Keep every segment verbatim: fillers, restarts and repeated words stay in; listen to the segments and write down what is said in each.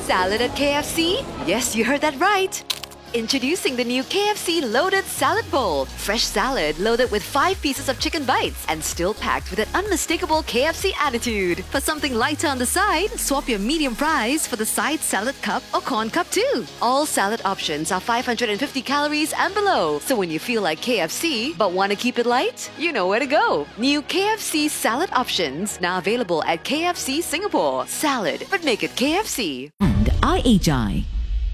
Salad at K F C? Yes, you heard that right. Introducing the new K F C Loaded Salad Bowl. Fresh salad loaded with five pieces of chicken bites and still packed with an unmistakable K F C attitude. For something lighter on the side, swap your medium fries for the side salad cup or corn cup too. All salad options are five hundred fifty calories and below. So when you feel like K F C but want to keep it light, you know where to go. New K F C salad options now available at K F C Singapore. Salad, but make it K F C. And I H I.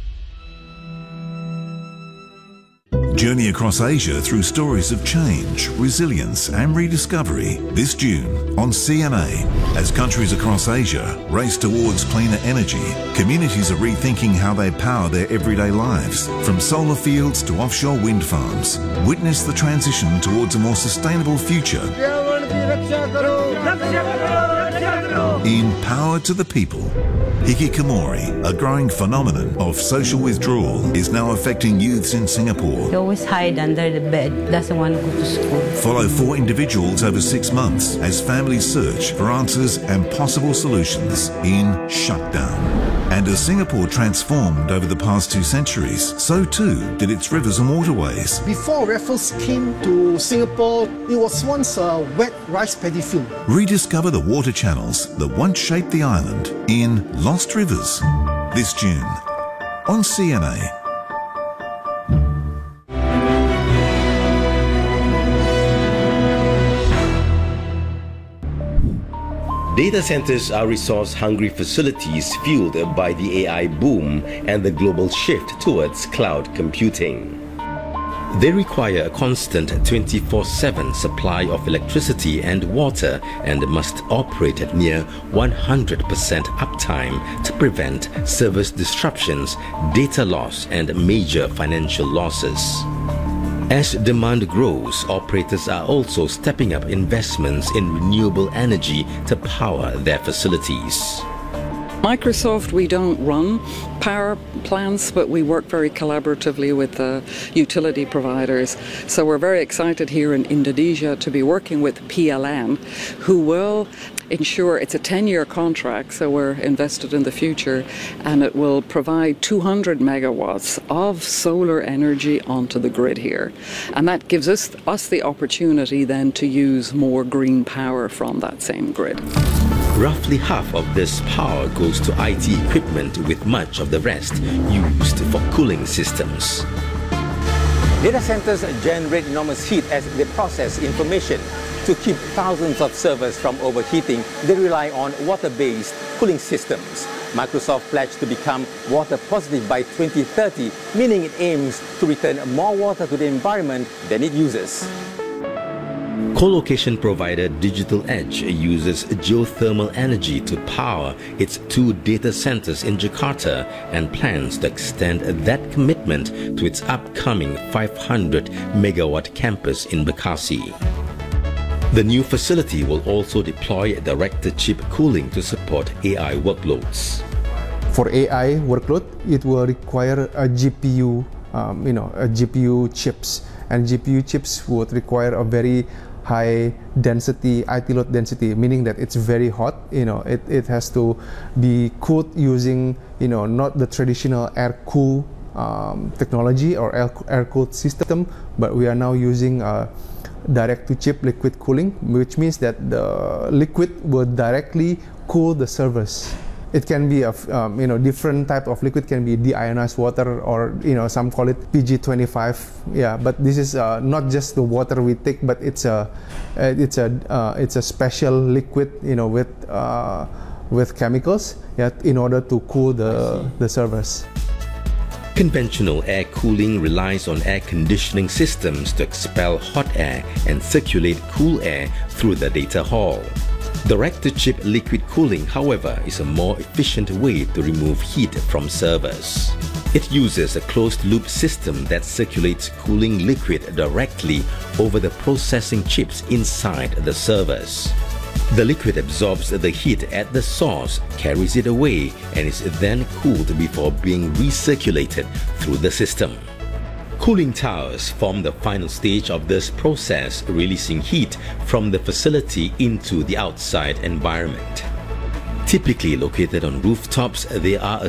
Journey across Asia through stories of change, resilience and rediscovery this June on C M A. As countries across Asia race towards cleaner energy, communities are rethinking how they power their everyday lives. From solar fields to offshore wind farms, witness the transition towards a more sustainable future in Power to the People. Hikikomori, a growing phenomenon of social withdrawal, is now affecting youths in Singapore. They always hide under the bed, doesn't want to go to school. Follow four individuals over six months as families search for answers and possible solutions in Shutdown. And as Singapore transformed over the past two centuries, so too did its rivers and waterways. Before Raffles came to Singapore, it was once a wet rice paddy field. Rediscover the water channels that once shaped the island in Lost Rivers this June on C M A. Data centers are resource-hungry facilities fueled by the A I boom and the global shift towards cloud computing. They require a constant twenty-four seven supply of electricity and water and must operate at near one hundred percent uptime to prevent service disruptions, data loss and major financial losses. As demand grows, operators are also stepping up investments in renewable energy to power their facilities. Microsoft, we don't run power plants, but we work very collaboratively with the utility providers. So we're very excited here in Indonesia to be working with P L N, who will ensure it's a ten-year contract, so we're invested in the future, and it will provide two hundred megawatts of solar energy onto the grid here. And that gives us, us the opportunity then to use more green power from that same grid. Roughly half of this power goes to I T equipment, with much of the rest used for cooling systems. Data centers generate enormous heat as they process information. To keep thousands of servers from overheating, they rely on water-based cooling systems. Microsoft pledged to become water positive by twenty thirty, meaning it aims to return more water to the environment than it uses. Co-location provider Digital Edge uses geothermal energy to power its two data centers in Jakarta and plans to extend that commitment to its upcoming five hundred megawatt campus in Bekasi. The new facility will also deploy direct-to-chip cooling to support A I workloads. For A I workload, it will require a G P U, um, you know, a G P U chips, and G P U chips would require a very high density, I T load density, meaning that it's very hot. You know, it, it has to be cooled using, you know, not the traditional air cool um, technology or air, air cooled system, but we are now using a direct-to-chip liquid cooling, which means that the liquid will directly cool the servers. It can be a um, you know different type of liquid, can be deionized water, or you know some call it P G twenty-five. Yeah, but this is uh, not just the water we take, but it's a uh, it's a uh, it's a special liquid, you know, with uh, with chemicals, yeah, in order to cool the the servers. Conventional air cooling relies on air conditioning systems to expel hot air and circulate cool air through the data hall. Direct-to-chip liquid cooling, however, is a more efficient way to remove heat from servers. It uses a closed-loop system that circulates cooling liquid directly over the processing chips inside the servers. The liquid absorbs the heat at the source, carries it away, and is then cooled before being recirculated through the system. Cooling towers form the final stage of this process, releasing heat from the facility into the outside environment. Typically located on rooftops, they are a